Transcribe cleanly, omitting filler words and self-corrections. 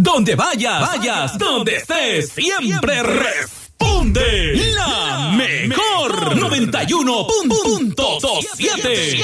Donde vayas, donde estés, siempre responde la mejor 91.7.